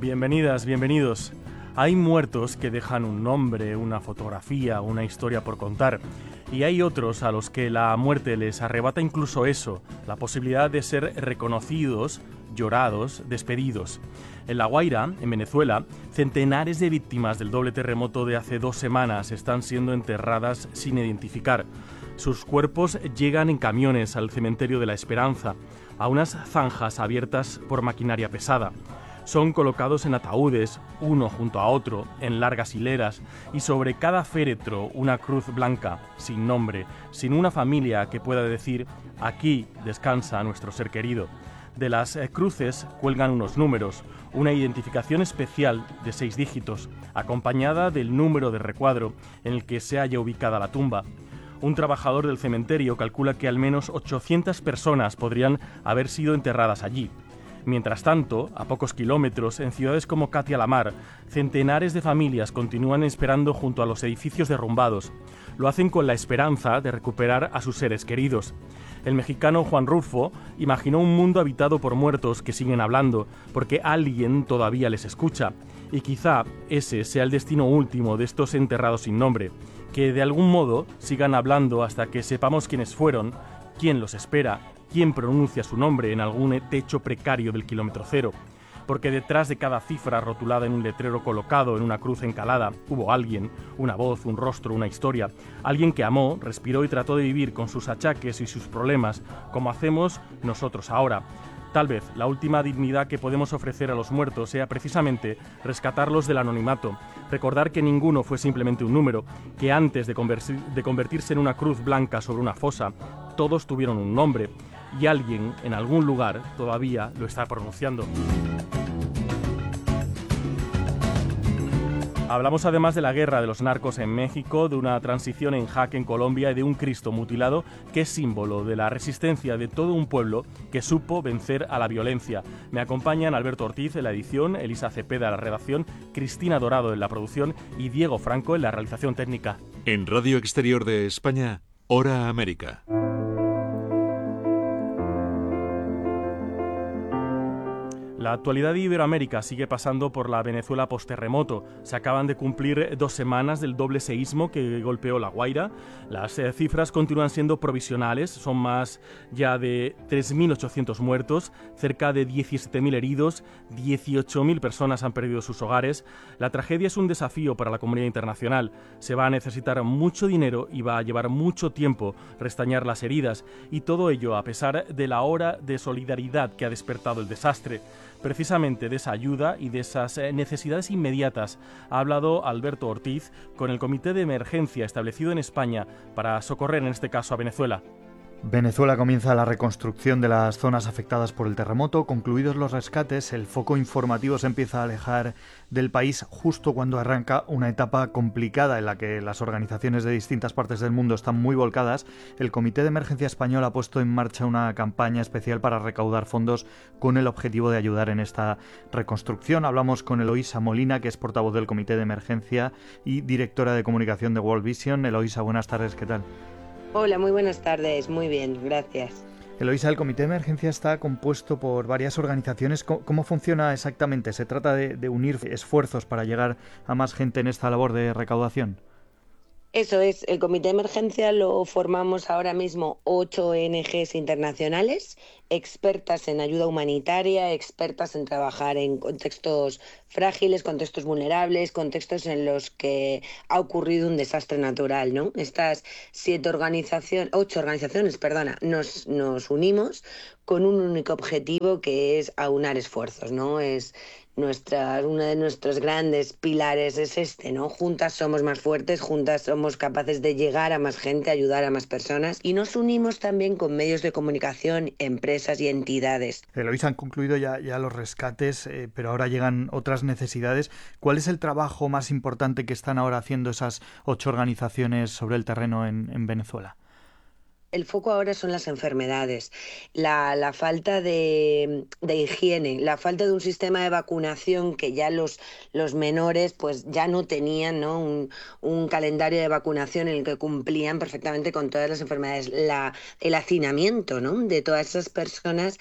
Bienvenidas, bienvenidos. Hay muertos que dejan un nombre, una fotografía, una historia por contar. Y hay otros a los que la muerte les arrebata incluso eso, la posibilidad de ser reconocidos, llorados, despedidos. En La Guaira, en Venezuela, centenares de víctimas del doble terremoto de hace 2 semanas están siendo enterradas sin identificar. Sus cuerpos llegan en camiones al cementerio de La Esperanza, a unas zanjas abiertas por maquinaria pesada. Son colocados en ataúdes, uno junto a otro, en largas hileras, y sobre cada féretro una cruz blanca, sin nombre, sin una familia que pueda decir «aquí descansa nuestro ser querido». De las cruces cuelgan unos números, una identificación especial de 6 dígitos, acompañada del número de recuadro en el que se halla ubicada la tumba. Un trabajador del cementerio calcula que al menos 800 personas podrían haber sido enterradas allí. Mientras tanto, a pocos kilómetros, en ciudades como Catia la Mar, centenares de familias continúan esperando junto a los edificios derrumbados. Lo hacen con la esperanza de recuperar a sus seres queridos. El mexicano Juan Rulfo imaginó un mundo habitado por muertos que siguen hablando, porque alguien todavía les escucha. Y quizá ese sea el destino último de estos enterrados sin nombre, que de algún modo sigan hablando hasta que sepamos quiénes fueron, quién los espera, quién pronuncia su nombre en algún techo precario del kilómetro cero. Porque detrás de cada cifra rotulada en un letrero colocado en una cruz encalada, hubo alguien, una voz, un rostro, una historia. Alguien que amó, respiró y trató de vivir con sus achaques y sus problemas, como hacemos nosotros ahora. Tal vez la última dignidad que podemos ofrecer a los muertos sea precisamente rescatarlos del anonimato, recordar que ninguno fue simplemente un número, que antes de convertirse en una cruz blanca sobre una fosa, todos tuvieron un nombre, y alguien en algún lugar todavía lo está pronunciando. Hablamos además de la guerra de los narcos en México, de una transición en jaque en Colombia y de un Cristo mutilado que es símbolo de la resistencia de todo un pueblo que supo vencer a la violencia. Me acompañan Alberto Ortiz en la edición, Elisa Cepeda en la redacción, Cristina Dorado en la producción y Diego Franco en la realización técnica. En Radio Exterior de España, Hora América. La actualidad de Iberoamérica sigue pasando por la Venezuela posterremoto. Se acaban de cumplir 2 semanas del doble seísmo que golpeó La Guaira. Las cifras continúan siendo provisionales, son más ya de 3.800 muertos, cerca de 17.000 heridos, 18.000 personas han perdido sus hogares. La tragedia es un desafío para la comunidad internacional. Se va a necesitar mucho dinero y va a llevar mucho tiempo restañar las heridas, y todo ello a pesar de la ola de solidaridad que ha despertado el desastre. Precisamente de esa ayuda y de esas necesidades inmediatas ha hablado Alberto Ortiz con el comité de emergencia establecido en España para socorrer en este caso a Venezuela. Venezuela comienza la reconstrucción de las zonas afectadas por el terremoto. Concluidos los rescates, el foco informativo se empieza a alejar del país justo cuando arranca una etapa complicada en la que las organizaciones de distintas partes del mundo están muy volcadas. El Comité de Emergencia Español ha puesto en marcha una campaña especial para recaudar fondos con el objetivo de ayudar en esta reconstrucción. Hablamos con Eloísa Molina, que es portavoz del Comité de Emergencia y directora de comunicación de World Vision. Eloísa, buenas tardes, ¿qué tal? Hola, muy buenas tardes, muy bien, gracias. Eloísa, el Comité de Emergencia está compuesto por varias organizaciones. ¿Cómo funciona exactamente? ¿Se trata de unir esfuerzos para llegar a más gente en esta labor de recaudación? Eso es, el Comité de Emergencia lo formamos ahora mismo 8 ONGs internacionales, expertas en ayuda humanitaria, expertas en trabajar en contextos frágiles, contextos vulnerables, contextos en los que ha ocurrido un desastre natural, ¿no? Estas 8 organizaciones, nos unimos con un único objetivo, que es aunar esfuerzos, ¿no? Uno de nuestros grandes pilares es este, ¿no? Juntas somos más fuertes, juntas somos capaces de llegar a más gente, ayudar a más personas, y nos unimos también con medios de comunicación, empresas y entidades. Eloísa, han concluido ya los rescates, pero ahora llegan otras necesidades. ¿Cuál es el trabajo más importante que están ahora haciendo esas 8 organizaciones sobre el terreno en Venezuela? El foco ahora son las enfermedades, la falta de higiene, la falta de un sistema de vacunación que ya los menores pues ya no tenían, ¿no? Un calendario de vacunación en el que cumplían perfectamente con todas las enfermedades, el hacinamiento, ¿no? De todas esas personas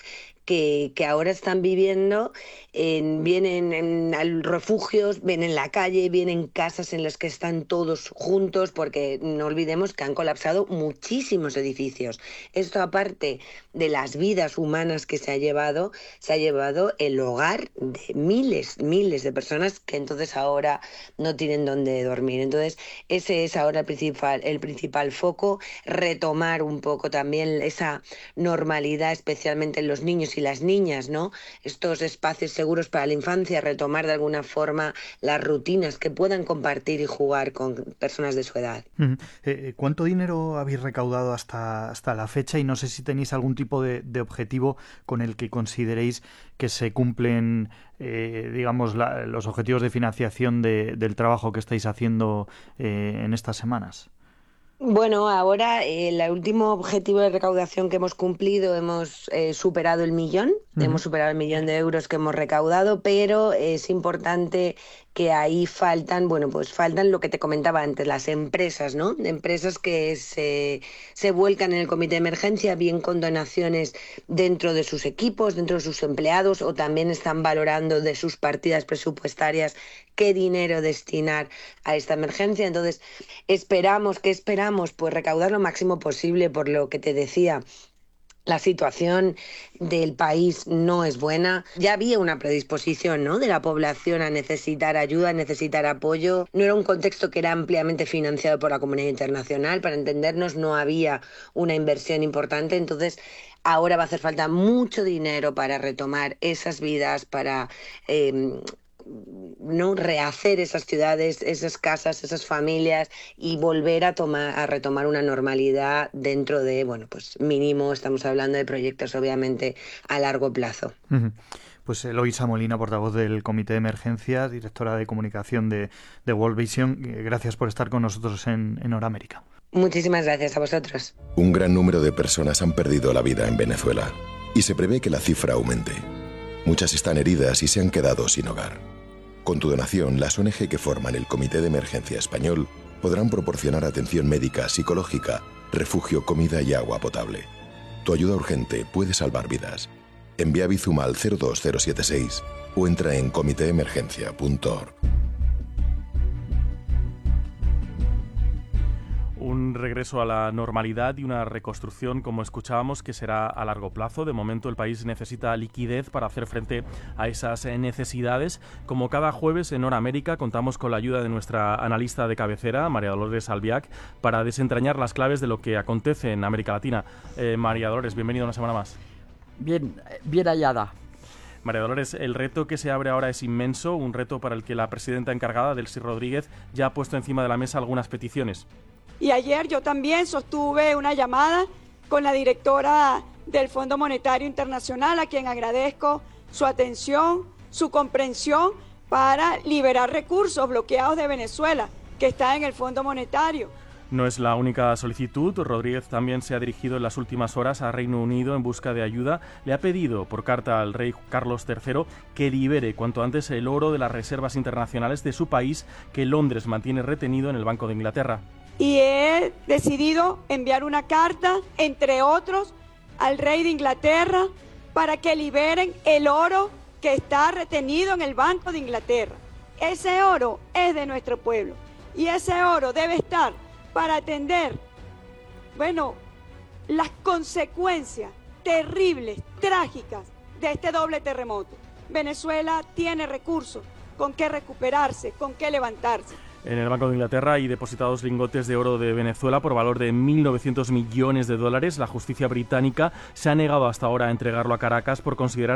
que ahora están viviendo, vienen en refugios, ven en la calle, vienen casas en las que están todos juntos, porque no olvidemos que han colapsado muchísimos edificios. Esto, aparte de las vidas humanas que se ha llevado el hogar de miles de personas que entonces ahora no tienen dónde dormir. Entonces, ese es ahora el principal foco, retomar un poco también esa normalidad, especialmente en los niños y las niñas, ¿no? Estos espacios seguros para la infancia, retomar de alguna forma las rutinas, que puedan compartir y jugar con personas de su edad. ¿Cuánto dinero habéis recaudado hasta la fecha? Y no sé si tenéis algún tipo de objetivo con el que consideréis que se cumplen, digamos, los objetivos de financiación del trabajo que estáis haciendo en estas semanas. Bueno, ahora el último objetivo de recaudación que hemos cumplido, hemos superado el millón, hemos superado el millón de euros que hemos recaudado, pero es importante que ahí faltan lo que te comentaba antes, las empresas, ¿no? Empresas que se vuelcan en el comité de emergencia, bien con donaciones dentro de sus equipos, dentro de sus empleados, o también están valorando de sus partidas presupuestarias qué dinero destinar a esta emergencia. Entonces, esperamos? Pues recaudar lo máximo posible, por lo que te decía. La situación del país no es buena. Ya había una predisposición, ¿no?, de la población a necesitar ayuda, a necesitar apoyo. No era un contexto que era ampliamente financiado por la comunidad internacional. Para entendernos, no había una inversión importante. Entonces, ahora va a hacer falta mucho dinero para retomar esas vidas, para no rehacer esas ciudades, esas casas, esas familias, y volver a retomar una normalidad dentro de, pues mínimo, estamos hablando de proyectos obviamente a largo plazo. Pues Eloisa Molina, portavoz del Comité de Emergencias, directora de comunicación de World Vision, gracias por estar con nosotros en Hora América. Muchísimas gracias a vosotros. Un gran número de personas han perdido la vida en Venezuela y se prevé que la cifra aumente. Muchas están heridas y se han quedado sin hogar. Con tu donación, las ONG que forman el Comité de Emergencia Español podrán proporcionar atención médica, psicológica, refugio, comida y agua potable. Tu ayuda urgente puede salvar vidas. Envía Bizum al 02076 o entra en comiteemergencia.org. Un regreso a la normalidad y una reconstrucción, como escuchábamos, que será a largo plazo. De momento el país necesita liquidez para hacer frente a esas necesidades. Como cada jueves en Hora América contamos con la ayuda de nuestra analista de cabecera, María Dolores Albiac, para desentrañar las claves de lo que acontece en América Latina. María Dolores, bienvenida una semana más. Bien hallada. María Dolores, el reto que se abre ahora es inmenso, un reto para el que la presidenta encargada, Delcy Rodríguez, ya ha puesto encima de la mesa algunas peticiones. Y ayer yo también sostuve una llamada con la directora del Fondo Monetario Internacional, a quien agradezco su atención, su comprensión para liberar recursos bloqueados de Venezuela, que está en el Fondo Monetario. No es la única solicitud. Rodríguez también se ha dirigido en las últimas horas a Reino Unido en busca de ayuda. Le ha pedido por carta al rey Carlos III que libere cuanto antes el oro de las reservas internacionales de su país, que Londres mantiene retenido en el Banco de Inglaterra. Y he decidido enviar una carta, entre otros, al rey de Inglaterra para que liberen el oro que está retenido en el Banco de Inglaterra. Ese oro es de nuestro pueblo y ese oro debe estar para atender, las consecuencias terribles, trágicas de este doble terremoto. Venezuela tiene recursos con qué recuperarse, con qué levantarse. En el Banco de Inglaterra hay depositados lingotes de oro de Venezuela por valor de 1.900 millones de dólares. La justicia británica se ha negado hasta ahora a entregarlo a Caracas por considerar